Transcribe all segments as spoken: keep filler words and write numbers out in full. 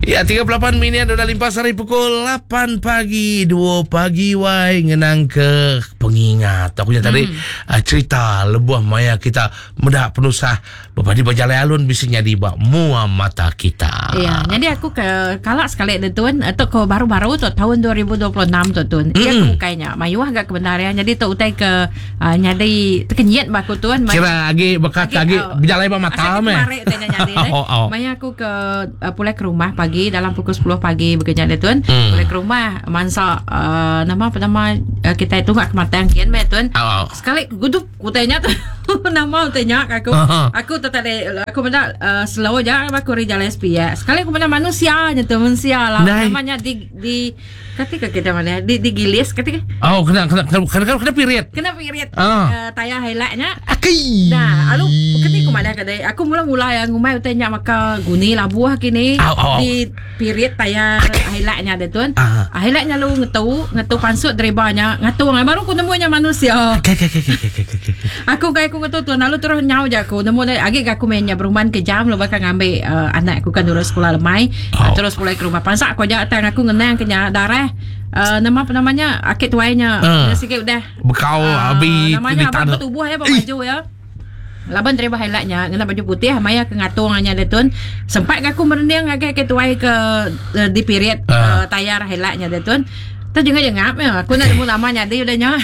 Ya, tiga puluh lapan minit udah limpas hari pukul lapan pagi, dua pagi wai ngenang ke pengingat. Aku yang tadi hmm. uh, cerita lebuh maya kita mudah penusah berbadi berjalan alun bisanya di bak mua mata kita. Ya, jadi aku ke kalak sekali tu tuan atau ke baru-baru tu tahun dua ribu dua puluh enam tu tuan. Ia mm. kemukainya mayuah agak kebenaran. Jadi tu utai ke uh, nyadi terkenyit baku tuan. Kira lagi bekat lagi berjalan bak mata meh. Oh, oh. Maya aku ke uh, pulai ke rumah pagi dalam pukul sepuluh pagi bekerja dia tuan. Hmm. Pulai ke rumah mansa uh, nama apa nama uh, kita itu ngak kematian kian me tuan. Oh, oh. Sekali gudup kutanya tu nama utanya aku. Uh-huh. Aku tu tadi aku benda uh, slow aja aku ri jalan S P ya. Sekali aku benda manusia nya tu manusia lah. Nah. Namanya di di ketika kita mana di digilis ketika. Oh, kena kena kena kena, kena period. Kena period. Uh. Uh, tayar highlightnya. Aki. Nah, alu ketika mana kedai aku mula-mula yang ngumai utanya maka guni lah buah kini oh, oh. di period tayar highlightnya dia tuan. Uh. Highlightnya lu ngetu ngetu pansut dribanya ngatu baru aku nemunya manusia. Aku kayak aku ngetu tuan lalu terus nyau je aku nemu lagi aku mainnya berumahan ke jam lu bakal ngambil uh, anak aku kan dulu sekolah lemai oh. uh, terus mulai ke rumah pansak aku aja tang aku ngenang kenya darah uh, nama apa namanya akit tuainya uh. sikit udah bekau uh, abi namanya apa tubuh ya baju ya. Laban terima highlightnya kena baju putih maya ke ngatungannya dia tuan sempat aku merendang agak ke tuai ke uh, di period uh. Uh, tayar highlightnya dia tuan tu juga jengap ya aku nak nemu namanya dia udahnya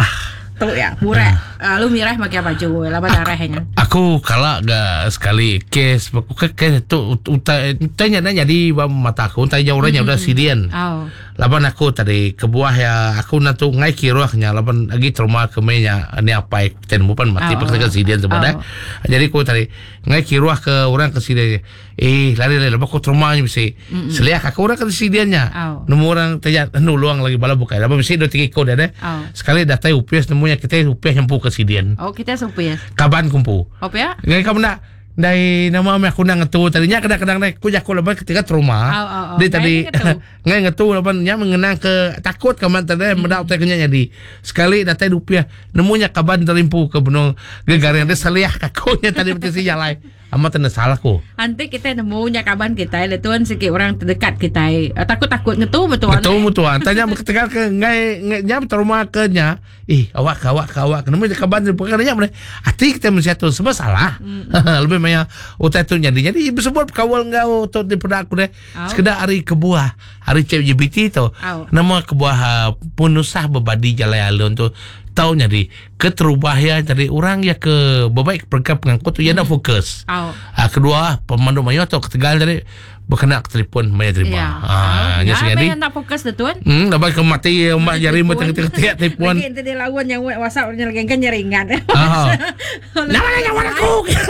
tu ya murah uh, lu mirah pakai baju laban darahnya aku kalah gak sekali kes aku kes tu utanya nanya di mata aku utanya orangnya udah sidian oh. Laban aku tadi kebuah ya aku natu ngai kiruahnya laban lagi trauma kemenya ni apa ten bukan mati oh. Pakai sidian sebenarnya oh. Jadi aku tadi ngai kiruah ke orang ke sidian eh lari-lari laban aku trauma bisa seliak aku orang ke sidiannya oh. Nemu orang tanya nu luang lagi bala bukai laban mesti dua tiga kode deh oh. Sekali datai upias nemunya kita upias nyampu ke sidian oh kita upias kaban kumpu oh ya ngai kamu nak dari nama aku nak ngetu tadinya kadang-kadang naik ku jago lepas ketika trauma oh, oh, oh. Dia tadi ngai ngetu lepas nya mengenang ke takut kaman tadi mendak teh kenya jadi sekali datai rupiah nemunya kaban terimpu ke benung gegaran dia seliah kakunya tadi betul si jalai amat tanda salah ku nanti kita nemunya kaban kita le tuan sikit orang terdekat kita uh, takut-takut ngetu betuan ngetu betuan tanya ketika ke ngai nya trauma ke nya ih awak awak awak nemunya kaban perkaranya mana hati kita mesti tu sebab salah lebih maya utai tu jadi jadi sebut kawal ngau tu di pada aku deh oh. Sekedar hari kebuah hari C G B T tu oh. Nama kebuah uh, penusah berbadi jalan alun tu tahu jadi keterubah ya jadi orang ya ke berbaik perkap ngangkut tu ya nak fokus oh. uh, kedua pemandu mayo tu ketegal jadi berkena telefon maya terima ya. Ah nya ya, jadi nak fokus tu tuan hmm dapat ke mati mbak jari mu tengah-tengah telefon lagi tadi lawan yang WhatsApp nya lagi kan nyaringan oh. Namanya nyawa aku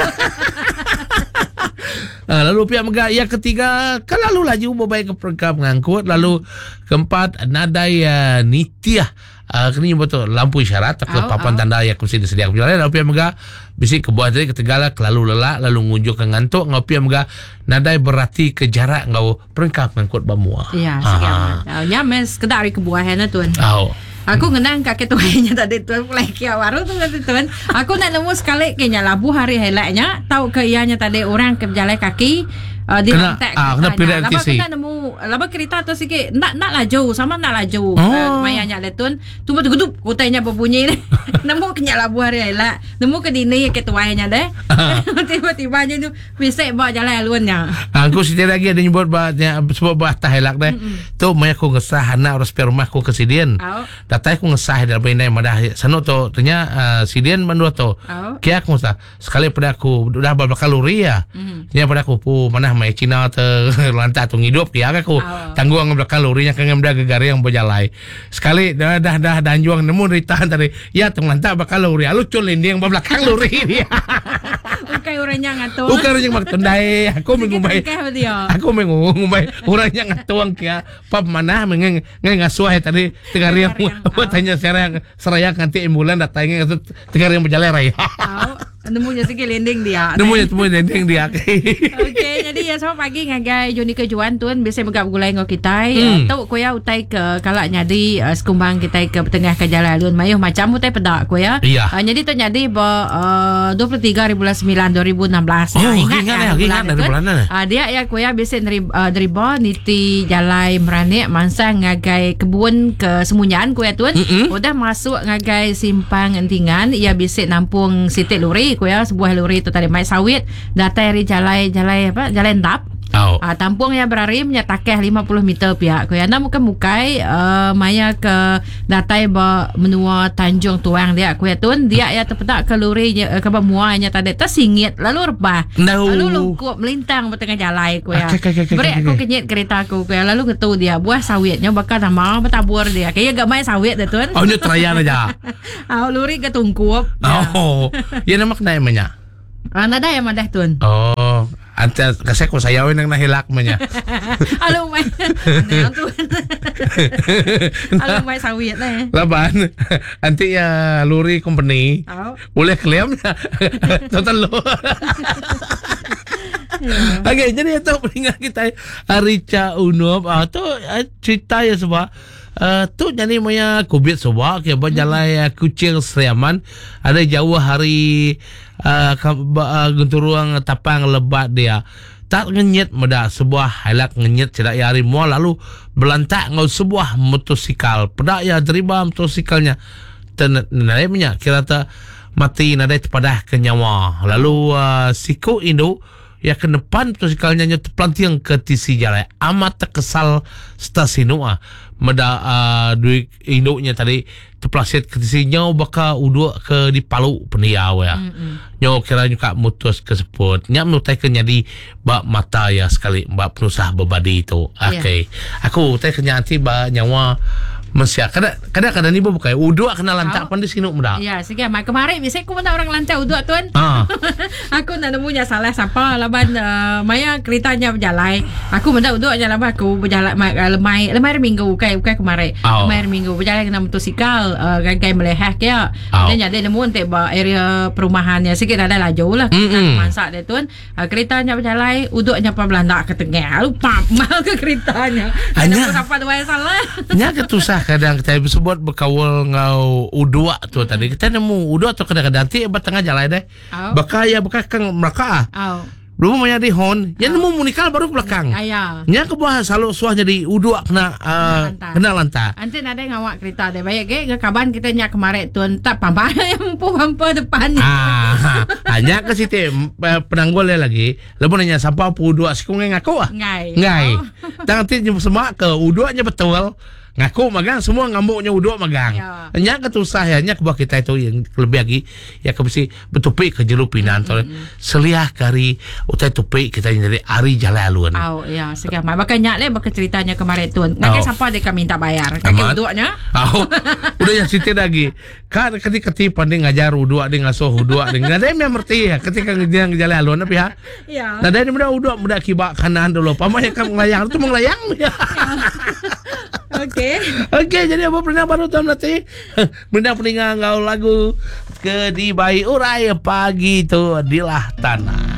Uh, lalu pihak megah yang ketiga kan lalu laju berbaik ke perkap ngangkut lalu keempat nadai uh, nitiah uh, kini betul lampu isyarat takut oh, papan oh. Tanda yang mesti disediakan jalan lalu pihak megah bisik kebuah tadi ketegala lalu lelak lalu ngunjuk ke ngantuk ngau pihak megah nadai berarti ke jarak ngau perkap ngangkut bamua iya sekian uh, nyames kedari kebuahannya tuan oh. Aku ngenang kakek tuanya tadi tuan mulai kia baru tu tadi tuan. Aku nak nemu sekali kayaknya labu hari highlightnya tahu ke ianya tadi orang ke berjalan kaki uh, di lantai. Ah, kena pilih Lama kita nemu, lama kereta tu sikit nak nak laju sama nak laju. Oh. Uh, mayanya letun, tu betul betul kutanya berbunyi ni. Nemu kenya labu hari highlight, nemu ke dini ke tuanya deh. Tiba-tiba aja tu bisa bawa jalan alunnya. Aku sedih lagi ada nyebut bahnya sebab bah highlight deh. Tu maya aku ngesah anak harus pergi rumah aku ke sidian. Datai aku ngesah dalam benda madah sano tu ternyata uh, sidian mandua tu. Oh. Kia aku ngesah sekali pada aku dah berapa kalori ya. Mm. Nya pada aku pu mana mai Cina te lantak tu hidup kia aku. Oh. Tangguang berapa kalorinya kan ngamda gegari yang berjalai. Sekali dah dah dah danjuang nemu ritahan tadi. Ya tu lantak berapa kalori. Alu culin dia yang berapa kalori dia. Bukan orangnya ngatur. Bukan orangnya ngatur dai. Aku mengumbai. Aku mengumbai orangnya ngatuang kia pap mana mengen ngasuah tadi tegari yang buat tanya serang seraya nanti ambulan datangnya itu tegar yang berjalan raya. Nemunya sikit lending dia. Nemunya temu lending dia. Okey, jadi ya selamat pagi ngagai Joni ke Juan tuan biasa megap gulai ngau kita. Hmm. Tau ko ya utai ke kalak nyadi uh, sekumbang kita ke tengah ke jalan alun mayuh macam utai pedak ko ya. Yeah. Uh, jadi tu nyadi ba uh, dua puluh tiga bulan sembilan dua ribu enam belas. Oh, ya, ingat ingat kan? Ya, ingat dari bulan mana? Uh, dia ya ko ya biasa dari uh, dari ba niti jalai meranik mansa ngagai kebun ke semunyan ko ya tuan. Mm-hmm. Udah masuk ngagai simpang entingan ia biasa nampung sitik lori ko ya sebuah lori tu tadi mai sawit datai ri jalai jalai apa jalai endap. Oh. Uh, tampung ya berari menyatakeh lima puluh meter pihak ko ya na muka mukai uh, maya ke datai ba menua Tanjung Tuang dia ko ya tun dia ya terpedak ke lori uh, ke bamuanya tadi tersingit lalu rebah no. lalu lungkup melintang di tengah jalan ko ya beri aku kenyit kereta aku ko ya lalu ketu dia buah sawitnya bakal nama bertabur dia kayak gak main sawit dah tun oh ni terayan aja ah lori ke tungkup oh ya nama kena emanya ah nada yang madah tun oh Ante kasi ko sayawin ang nahilak mo niya. Alam mo, ano to? Alam mo sawit na eh. Laban, anti ya uh, lori company. Oh. Boleh klaim na. Total lo. Yeah. Okay, jadi ito peringkat kita Richa Unop. Ah, to cerita ya sebab. Uh, tu jadi moya kubit sebab ke berjalan hmm. kucing Seriaman ada jauh hari uh, uh, genturuang tapang lebat dia tak ngenyet meda sebuah halak ngenyet cedak hari mo lalu belantak ngau sebuah motosikal pedak ya terima motosikalnya tenaremnya kira ta mati nadai tepadah ke nyawa lalu uh, siku Indo ya ke depan motosikalnya nya terpelanting ke tisi jalan amat terkesal stasiun ah meda uh, duit induknya tadi terpelasit ke tisi nyau baka uduk ke di Palu peniau ya mm-hmm. nyau kira juga mutus ke seput nyak menutai ke nyadi bak mata ya sekali bak penusah bebadi itu oke okay. Yeah. Aku utai ke nyati bak nyawa Masya, kadang-kadang ni bukan uduk kena lantak pun di sini muda. Ya, sehingga mak kemarin biasa aku mana orang lantak uduk tuan. Ah. Aku nak nemunya salah siapa laban uh, maya keritanya berjalan. Aku mana uduk aja laban aku berjalan uh, lemai lemai minggu kai kai kemarin. Oh. Lemai minggu berjalan kena motosikal uh, kai melehak ya. Oh. Dan jadi nemu ente ba area perumahannya sikit ada laju lah. Mm-hmm. Masak dia tuan. Uh, keritanya berjalan uduknya pa belanda ke tengah. Lupa mal ke keritanya. Hanya apa dua salah. Nya ketusah kadang kita sebut berkawal ngau udua tu tadi kita nemu udua tu kadang-kadang nanti bertengah jalan deh oh. Baka ya baka kang mereka oh. Belum punya di hon ya oh. Nemu munikal baru belakang ayah nya ke bawah selalu suah jadi udua kena uh, kena lantar nanti ada ngawak cerita deh banyak ke ke kaban kita nyak kemarin tuan tak pampah yang pampa depannya ah hanya ke situ penanggul lagi lepas nanya sampai udua sikung ngaku ah ngai ngai nanti semak ke uduanya betul ngaku magang semua ngambuknya uduk magang. Ya. Nya ketusah ya nya kebuah kita itu yang lebih lagi ya kebisi betupi ke jelupinan mm-hmm. Seliah kari utai tupi kita jadi ari jalalun. Oh ya sekian mah bakal nyak le bakal ceritanya kemarin tuan. Ngake oh. Siapa dia minta bayar? Ngake uduknya. Oh. Udah yang situ lagi. Kan ketika pandai ngajar uduk dia ngasuh uduk dia enggak ada yang mengerti ya ketika dia jalalun tapi ha. Ya. Nah dari muda uduk muda kibak kanan dulu. Pamanya kan melayang tu melayang ya. Okey. Okey, jadi apa pernah baru tahun nanti? Benda peninggal ngau lagu ke di bayi urai pagi tu dilah tanah.